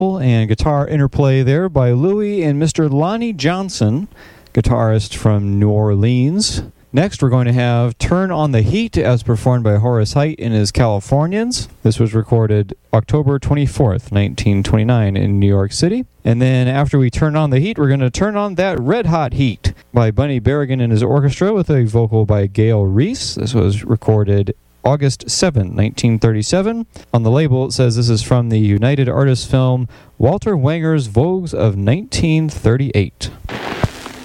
and guitar interplay there by Louis and Mr. Lonnie Johnson, guitarist from New Orleans. Next, we're going to have Turn on the Heat as performed by Horace Heidt and his Californians. This was recorded October 24th, 1929 in New York City. And then after we turn on the heat, we're going to turn on that red hot heat by Bunny Berrigan and his orchestra with a vocal by Gail Reese. This was recorded August 7, 1937. On the label, it says this is from the United Artists film Walter Wanger's Vogues of 1938.